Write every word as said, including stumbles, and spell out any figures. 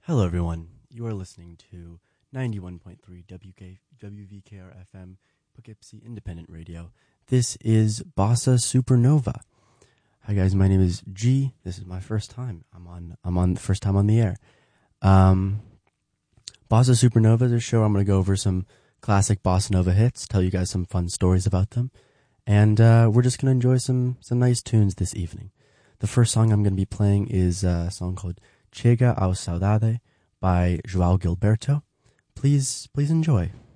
Hello, everyone. You are listening to ninety-one point three W K, W V K R F M, Poughkeepsie Independent Radio. This is Bossa Supernova. Hi, guys. My name is G. This is my first time. I'm on. I'm on the first time on the air. Um, Bossa Supernova is a show. I'm going to go over some classic bossa nova hits, tell you guys some fun stories about them, and uh, we're just going to enjoy some some nice tunes this evening. The first song I'm going to be playing is a song called Chega ao Saudade by João Gilberto. Please, please enjoy.